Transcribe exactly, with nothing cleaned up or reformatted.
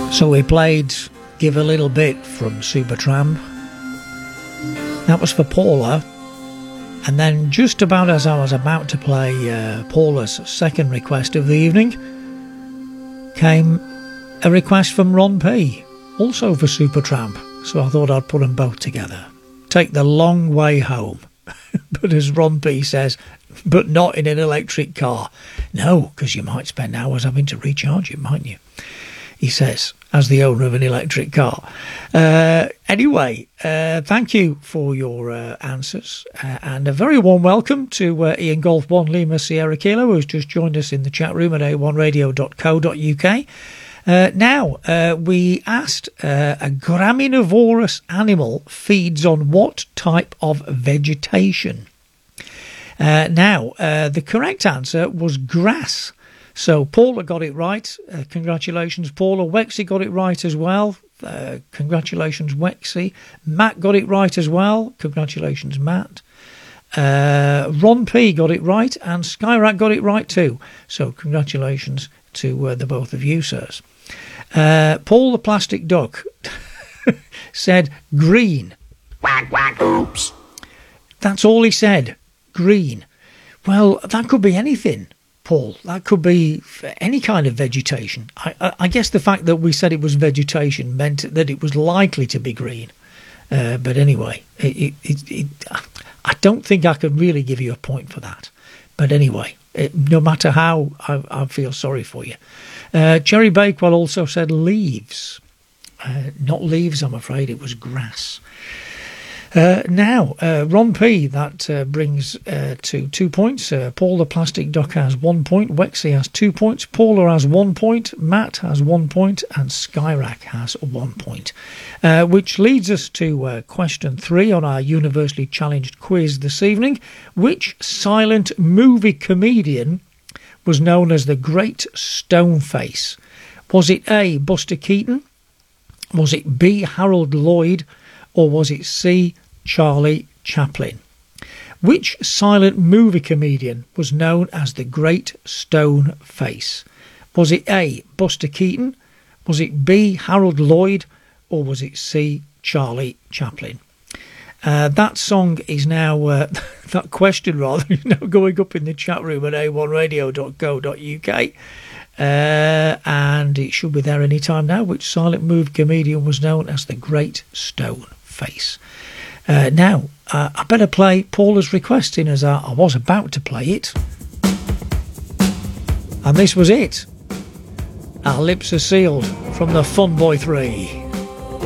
So we played Give a Little Bit from Supertramp. That was for Paula. And then just about as I was about to play uh, Paula's second request of the evening, came a request from Ron P, also for Supertramp. So I thought I'd put them both together. Take the long way home. But as Ron P says, but not in an electric car. No, because you might spend hours having to recharge it, mightn't you? He says, as the owner of an electric car. Uh, anyway, uh, thank you for your uh, answers. Uh, and a very warm welcome to uh, Ian Golf one Lima Sierra Kilo, who's just joined us in the chat room at a one radio dot co dot uk. Uh, now, uh, we asked uh, a graminivorous animal feeds on what type of vegetation? Uh, now, uh, the correct answer was grass. So Paula got it right. Uh, congratulations, Paula. Wexy got it right as well. Uh, congratulations, Wexy. Matt got it right as well. Congratulations, Matt. Uh, Ron P got it right, and Skyrack got it right too. So congratulations to uh, the both of you, sirs. Uh, Paul the Plastic Duck said green. Quack, quack, oops. That's all he said. Green. Well, that could be anything, Paul. That could be any kind of vegetation. I, I, I guess the fact that we said it was vegetation meant that it was likely to be green. Uh, but anyway, it, it, it, it, I don't think I could really give you a point for that. But anyway, it, no matter how, I, I feel sorry for you. Uh, Jerry Bakewell also said leaves. Uh, not leaves, I'm afraid. It was grass. Uh, now, uh, Ron P, that uh, brings uh, to two points. Uh, Paul the Plastic Duck has one point. Wexy has two points. Paula has one point. Matt has one point. And Skyrack has one point. Uh, which leads us to uh, question three on our universally challenged quiz this evening. Which silent movie comedian was known as the Great Stoneface? Was it A, Buster Keaton? Was it B, Harold Lloyd? Or was it C, Charlie Chaplin? Which silent movie comedian was known as the Great Stone Face? Was it A, Buster Keaton? Was it B, Harold Lloyd? Or was it C, Charlie Chaplin? Uh, that song is now, uh, that question rather, is now going up in the chat room at a one radio dot co dot uk. Uh, and it should be there any time now. Which silent movie comedian was known as the Great Stone Face? Uh, now, uh, I better play Paula's request in as I, I was about to play it. And this was it. Our lips are sealed from the Fun Boy three.